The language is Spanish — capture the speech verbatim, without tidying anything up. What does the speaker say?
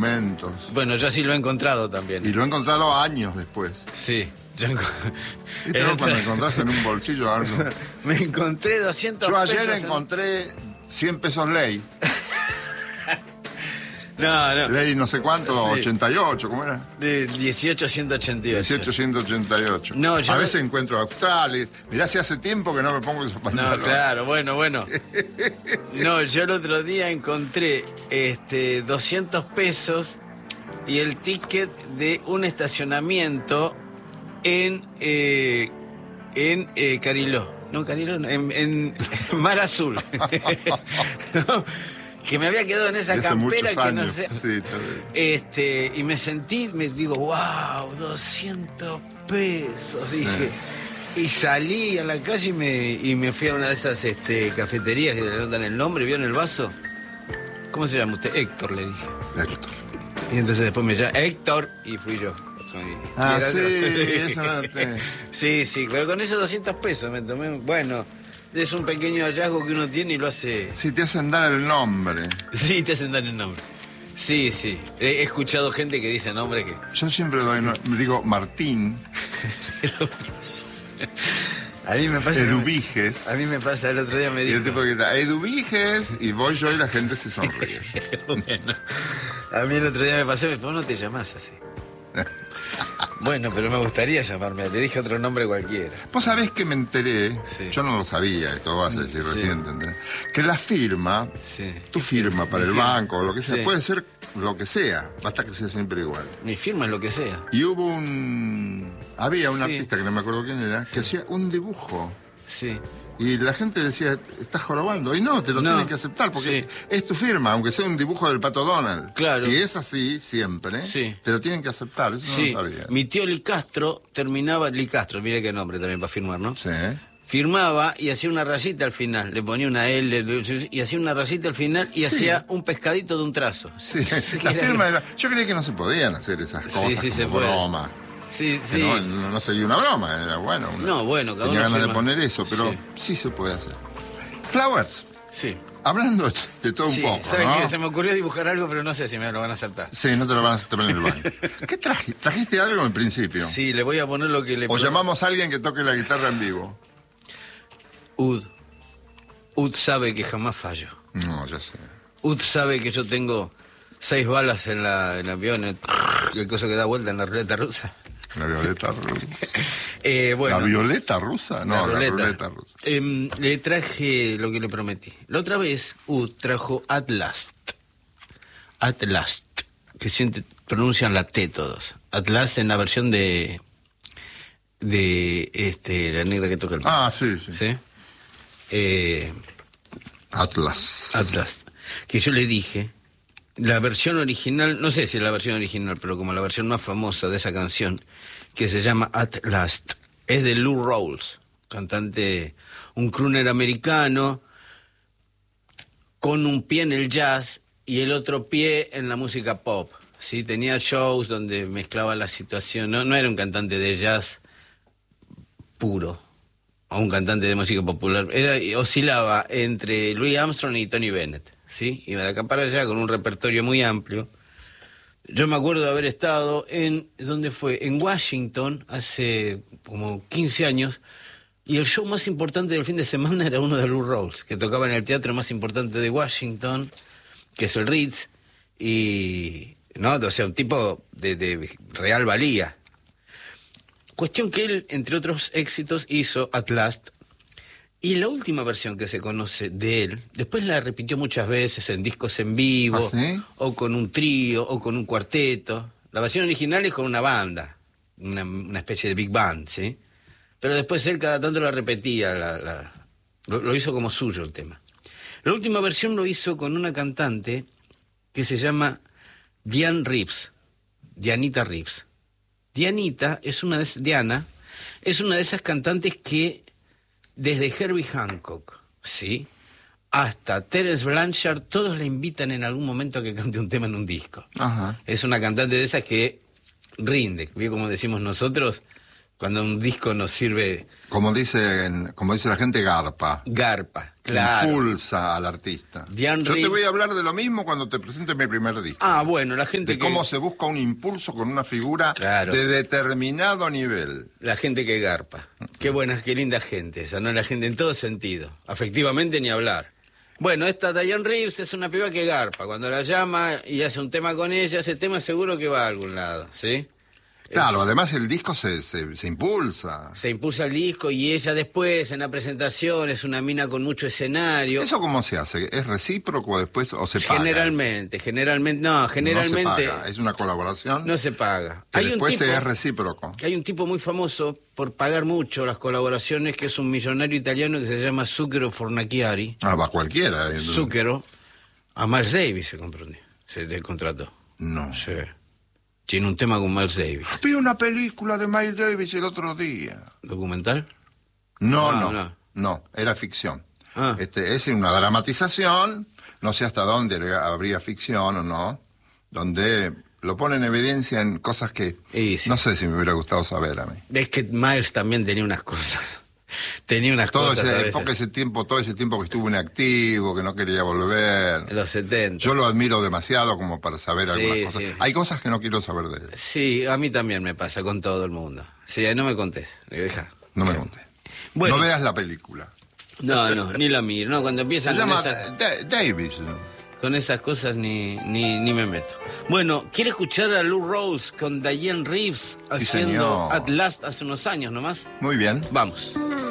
instrumentos. Bueno, yo sí lo he encontrado también. Y lo he encontrado años después. Sí. Yo enco... ¿Viste vos cuando encontrás en un bolsillo algo? Me encontré doscientos Yo ayer pesos encontré en... cien pesos ley. No, no. Ley no sé cuánto, sí. ochenta y ocho, ¿cómo era? De dieciocho ciento ochenta y ocho. dieciocho ciento ochenta y ocho. No, yo a no... veces encuentro australes. Mirá, si hace tiempo que no me pongo esos pantalones. No, claro, bueno, bueno. No, yo el otro día encontré este, doscientos pesos y el ticket de un estacionamiento en, eh, en eh, Cariló. No, Cariló, no, en, en Mar Azul. ¿No? Que me había quedado en esa Hace campera que años. no sé. Sí, este, y me sentí, me digo, wow, doscientos pesos, dije. Sí. Y salí a la calle y me, y me fui a una de esas este, cafeterías que le notan el nombre, ¿vio en el vaso? ¿Cómo se llama usted? Héctor, le dije. Héctor. Y entonces después me llama Héctor y fui yo. Ah, sí, eso no te... Sí, sí, pero con esos doscientos pesos me tomé, bueno... Es un pequeño hallazgo que uno tiene y lo hace... Sí, te hacen dar el nombre. Sí, te hacen dar el nombre. Sí, sí. He escuchado gente que dice nombres que... Yo siempre doy, no, digo Martín. Pero... A mí me pasa... Eduviges. A mí me pasa, el otro día me dijo... Y el tipo que está, Eduviges, y voy yo y la gente se sonríe. Bueno, a mí el otro día me pasó y me dijo, vos no te llamás así. Bueno, pero me gustaría llamarme, te dije otro nombre cualquiera. Vos sabés que me enteré, sí. Yo no lo sabía, esto vas a decir sí. recién, ¿entendés? Que la firma, sí. tu firma para el firma. banco o lo que sea, sí. puede ser lo que sea, basta que sea siempre igual. Mi firma es lo que sea. Y hubo un... Había un sí. artista, que no me acuerdo quién era, que sí. hacía un dibujo. Sí. Y la gente decía, estás jorobando. Y no, te lo no. tienen que aceptar, porque sí. es tu firma, aunque sea un dibujo del Pato Donald. Claro. Si es así, siempre, sí. te lo tienen que aceptar, eso sí. no lo sabía. Mi tío Licastro terminaba, Licastro, mire qué nombre también para firmar, ¿no? Sí. Firmaba y hacía una rayita al final, le ponía una L y hacía una rayita al final y sí. hacía un pescadito de un trazo. Sí, la firma era... Yo creía que no se podían hacer esas cosas sí, sí, como se bromas. Sí, sí. No, no, no sería una broma, era bueno. Una, no, bueno, cada tenía uno ganas firma. de poner eso, pero sí. sí se puede hacer. Flowers. Sí. Hablando de todo sí, un poco, ¿sabes ¿no? qué? Se me ocurrió dibujar algo, pero no sé si me lo van a aceptar. Sí, no te lo van a aceptar en el baño. ¿Qué trajiste? ¿Trajiste algo en principio? Sí, le voy a poner lo que le... O pro... llamamos a alguien que toque la guitarra en vivo. Ud. Ud sabe que jamás fallo. No, ya sé. Ud sabe que yo tengo seis balas en, la, en el avión, el, el coso que da vuelta en la ruleta rusa. La violeta rusa. eh, bueno, ¿La violeta rusa? No, la ruleta, la ruleta rusa. Eh, le traje lo que le prometí. La otra vez, Ud trajo At Last. At Last. Que siente, pronuncian la T todos. At Last en la versión de... de este la negra que toca el... Ah, sí, sí. ¿Sí? Eh, Atlas. Atlas. Que yo le dije, la versión original, no sé si es la versión original, pero como la versión más famosa de esa canción, que se llama At Last, es de Lou Rawls, cantante, un crooner americano, con un pie en el jazz y el otro pie en la música pop. ¿Sí? Tenía shows donde mezclaba la situación, no, no era un cantante de jazz puro, o un cantante de música popular, era, oscilaba entre Louis Armstrong y Tony Bennett, ¿sí? Iba de acá para allá con un repertorio muy amplio. Yo me acuerdo de haber estado en, ¿dónde fue? En Washington, hace como quince años, y el show más importante del fin de semana era uno de Lou Rawls, que tocaba en el teatro más importante de Washington, que es el Ritz, y, ¿no? O sea, un tipo de, de real valía. Cuestión que él, entre otros éxitos, hizo At Last, y la última versión que se conoce de él, después la repitió muchas veces en discos en vivo, ¿Ah, sí? o con un trío, o con un cuarteto. La versión original es con una banda, una, una especie de big band, ¿sí? Pero después él cada tanto la repetía, la, la, lo, lo hizo como suyo el tema. La última versión lo hizo con una cantante que se llama Diane Reeves, Dianita Reeves. Dianita es una de, Diana es una de esas cantantes que desde Herbie Hancock, ¿sí?, hasta Terence Blanchard, todos la invitan en algún momento a que cante un tema en un disco. Ajá. Es una cantante de esas que rinde, como decimos nosotros, Cuando un disco nos sirve... Como dice, como dice la gente, garpa. Garpa, claro. Impulsa al artista. Diane Yo Reeves... te voy a hablar de lo mismo cuando te presente mi primer disco. Ah, bueno, la gente de que... cómo se busca un impulso con una figura claro. de determinado nivel. La gente que garpa. Qué buena, qué linda gente esa, ¿no? La gente en todo sentido. Afectivamente ni hablar. Bueno, esta Diane Reeves es una piba que garpa. Cuando la llama y hace un tema con ella, ese tema seguro que va a algún lado, ¿sí? Claro, es, además el disco se, se, se impulsa. Se impulsa el disco y ella después en la presentación es una mina con mucho escenario. ¿Eso cómo se hace? ¿Es recíproco después o se paga? Generalmente, generalmente, no, generalmente... No se paga, es una colaboración. No se paga. Que hay después un tipo, es recíproco. Hay un tipo muy famoso por pagar mucho las colaboraciones, que es un millonario italiano que se llama Zucchero Fornaciari. Ah, va cualquiera. Eh. Zucchero. A Miles Davis se compró, se le contrató. No. Sí. Tiene un tema con Miles Davis. Vi una película de Miles Davis el otro día. ¿Documental? No, Ah, no, no, no, era ficción. Ah. Este, es una dramatización, no sé hasta dónde habría ficción o no, donde lo pone en evidencia en cosas que sí. no sé si me hubiera gustado saber a mí. Es que Miles también tenía unas cosas. Tenía unas todo cosas. Ese, porque ese tiempo, todo ese tiempo que estuvo inactivo, que no quería volver. En los setenta. Yo lo admiro demasiado como para saber sí, algunas cosas. Sí. Hay cosas que no quiero saber de él. Sí, a mí también me pasa con todo el mundo. Sí, no me contés. Deja. No me contés. Bueno, no veas la película. No, no, ni la miro. No, cuando empiezan Se con llama esas... Da- Davis. Con esas cosas ni, ni, ni me meto. Bueno, ¿quiere escuchar a Lou Rawls con Diane Reeves Sí, haciendo señor. At Last hace unos años nomás? Muy bien. Vamos.